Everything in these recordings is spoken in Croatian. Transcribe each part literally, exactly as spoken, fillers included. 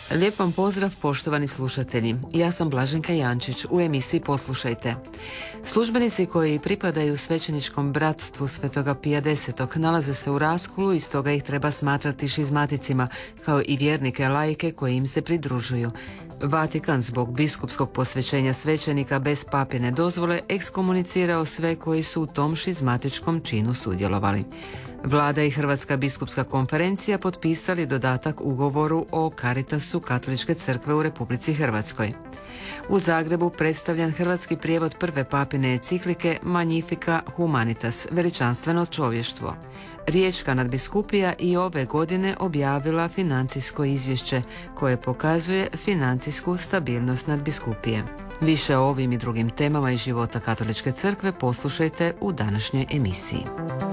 Lijep vam pozdrav, poštovani slušatelji. Ja sam Blaženka Jančić, u emisiji Poslušajte. Službenici koji pripadaju svećeničkom bratstvu Svetoga Pija Desetog nalaze se u raskolu i stoga ih treba smatrati šizmaticima, kao i vjernike laike koji im se pridružuju. Vatikan zbog biskupskog posvećenja svećenika bez papine dozvole ekskomunicirao sve koji su u tom šizmatičkom činu sudjelovali. Vlada i Hrvatska biskupska konferencija potpisali dodatak ugovoru o Caritasu Katoličke crkve u Republici Hrvatskoj. U Zagrebu predstavljan hrvatski prijevod prve papine enciklike Magnifica Humanitas, veličanstveno čovještvo. Riječka nadbiskupija i ove godine objavila financijsko izvješće koje pokazuje financijsku stabilnost nadbiskupije. Više o ovim i drugim temama iz života Katoličke crkve poslušajte u današnjoj emisiji.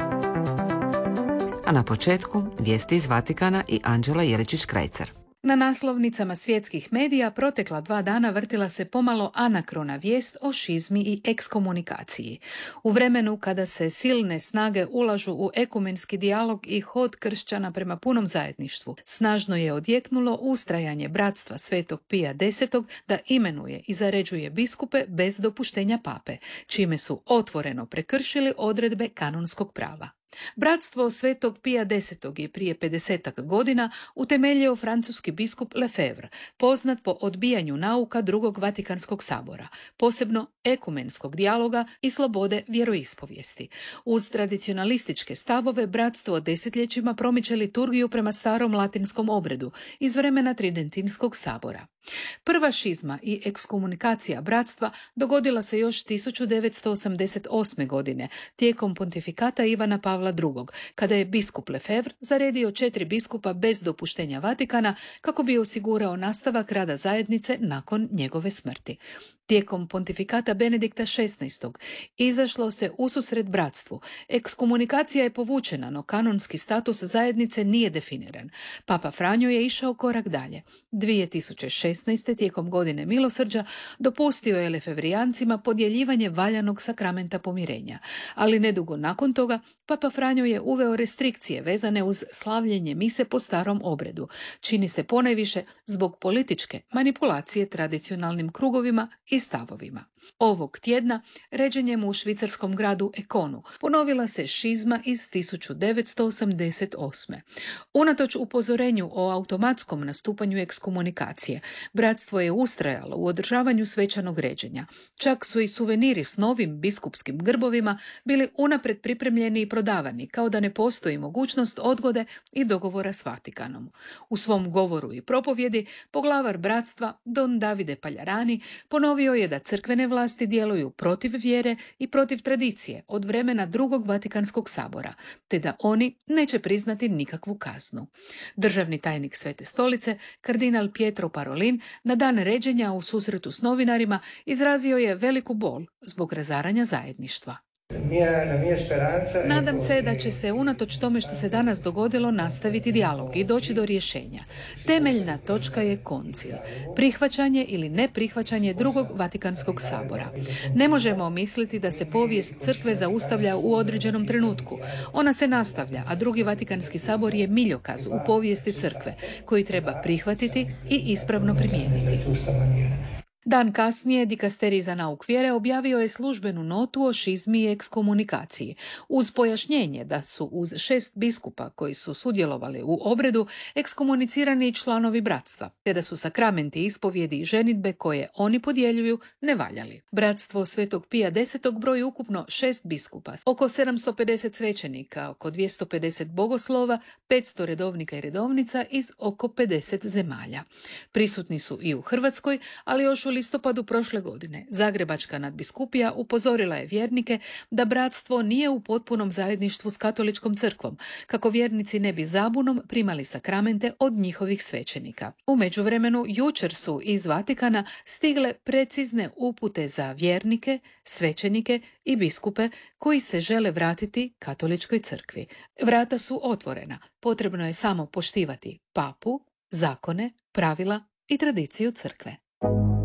A na početku vijesti iz Vatikana i Anđela Jeličić-Krajcar. Na naslovnicama svjetskih medija protekla dva dana vrtila se pomalo anakrona vijest o šizmi i ekskomunikaciji. U vremenu kada se silne snage ulažu u ekumenski dijalog i hod kršćana prema punom zajedništvu, snažno je odjeknulo ustrajanje bratstva Svetog Pija Desetog da imenuje i zaređuje biskupe bez dopuštenja pape, čime su otvoreno prekršili odredbe kanonskog prava. Bratstvo Svetog Pija Desetog je prije pedesetak godina utemeljio francuski biskup Lefebvre, poznat po odbijanju nauka drugog Vatikanskog sabora, posebno ekumenskog dijaloga i slobode vjeroispovijesti. Uz tradicionalističke stavove, bratstvo desetljećima promiče liturgiju prema starom latinskom obredu iz vremena Tridentinskog sabora. Prva šizma i ekskomunikacija bratstva dogodila se još tisuću devetsto osamdeset osme. godine tijekom pontifikata Ivana Pavla drugog, kada je biskup Lefebvre zaredio četiri biskupa bez dopuštenja Vatikana kako bi osigurao nastavak rada zajednice nakon njegove smrti. Tijekom pontifikata Benedikta šesnaestog izašlo se ususret bratstvu. Ekskomunikacija je povučena, no kanonski status zajednice nije definiran. Papa Franjo je išao korak dalje. dvije tisuće šesnaeste. tijekom godine milosrđa dopustio je lefevrijancima podjeljivanje valjanog sakramenta pomirenja. Ali nedugo nakon toga Papa Franjo je uveo restrikcije vezane uz slavljenje mise po starom obredu. Čini se ponajviše zbog političke manipulacije tradicionalnim krugovima i stavovima. Ovog tjedna, ređenjem u švicarskom gradu Ekonu, ponovila se šizma iz tisuću devetsto osamdeset osme. Unatoč upozorenju o automatskom nastupanju ekskomunikacije, bratstvo je ustrajalo u održavanju svečanog ređenja. Čak su i suveniri s novim biskupskim grbovima bili unaprijed pripremljeni i prodavani, kao da ne postoji mogućnost odgode i dogovora s Vatikanom. U svom govoru i propovjedi poglavar bratstva, Don Davide Paljarani, ponovio je da crkvene vlasti djeluju protiv vjere i protiv tradicije od vremena drugog Vatikanskog sabora, te da oni neće priznati nikakvu kaznu. Državni tajnik Svete stolice, kardinal Pietro Parolin, na dan ređenja u susretu s novinarima izrazio je veliku bol zbog razaranja zajedništva. Nadam se da će se unatoč tome što se danas dogodilo nastaviti dijalog i doći do rješenja. Temeljna točka je koncil, prihvaćanje ili neprihvaćanje drugog Vatikanskog sabora. Ne možemo misliti da se povijest crkve zaustavlja u određenom trenutku. Ona se nastavlja, a drugi Vatikanski sabor je miljokaz u povijesti crkve koji treba prihvatiti i ispravno primijeniti. Dan kasnije dikasterij za nauk vjere objavio je službenu notu o šizmi i ekskomunikaciji, uz pojašnjenje da su uz šest biskupa koji su sudjelovali u obredu ekskomunicirani članovi bratstva, te da su sakramenti ispovjedi i ženidbe koje oni podjeljuju nevaljali. Bratstvo Svetog Pija Desetog broji ukupno šest biskupa, oko sedamsto pedeset svećenika, oko dvjesto pedeset bogoslova, petsto redovnika i redovnica iz oko pedeset zemalja. Prisutni su i u Hrvatskoj, ali još u listopadu prošle godine Zagrebačka nadbiskupija upozorila je vjernike da bratstvo nije u potpunom zajedništvu s katoličkom crkvom, kako vjernici ne bi zabunom primali sakramente od njihovih svećenika. U međuvremenu, jučer su iz Vatikana stigle precizne upute za vjernike, svećenike i biskupe koji se žele vratiti katoličkoj crkvi. Vrata su otvorena, potrebno je samo poštivati papu, zakone, pravila i tradiciju crkve.